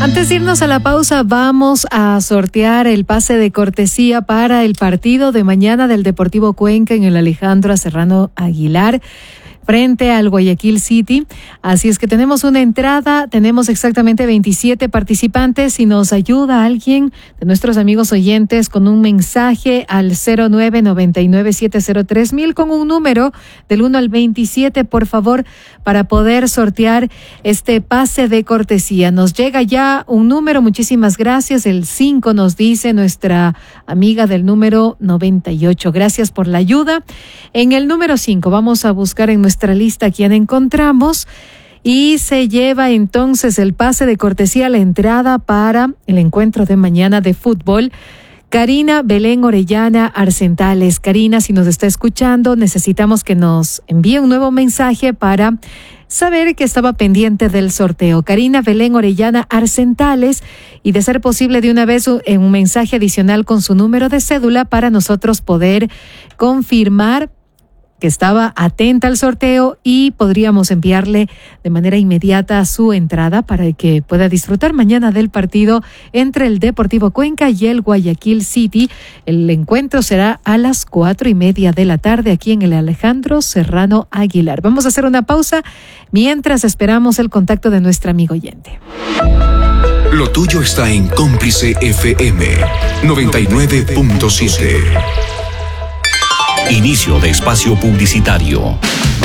Antes de irnos a la pausa, vamos a sortear el pase de cortesía para el partido de mañana del Deportivo Cuenca en el Alejandro Serrano Aguilar, frente al Guayaquil City. Así es que tenemos una entrada, tenemos exactamente 27 participantes. Si nos ayuda alguien de nuestros amigos oyentes con un mensaje al 0999703000 con un número del 1 al 27, por favor, para poder sortear este pase de cortesía. Nos llega ya un número, muchísimas gracias. El 5 nos dice nuestra amiga del número 98. Gracias por la ayuda. En el número 5 vamos a buscar en nuestra lista a quien encontramos y se lleva entonces el pase de cortesía, la entrada para el encuentro de mañana de fútbol. Karina Belén Orellana Arcentales. Karina, si nos está escuchando, necesitamos que nos envíe un nuevo mensaje para saber que estaba pendiente del sorteo. Karina Belén Orellana Arcentales, y de ser posible de una vez un mensaje adicional con su número de cédula para nosotros poder confirmar que estaba atenta al sorteo y podríamos enviarle de manera inmediata su entrada para que pueda disfrutar mañana del partido entre el Deportivo Cuenca y el Guayaquil City. El encuentro será a las 4:30 de la tarde aquí en el Alejandro Serrano Aguilar. Vamos a hacer una pausa mientras esperamos el contacto de nuestra amiga oyente. Lo tuyo está en Cómplice FM 99.7. Inicio de espacio publicitario.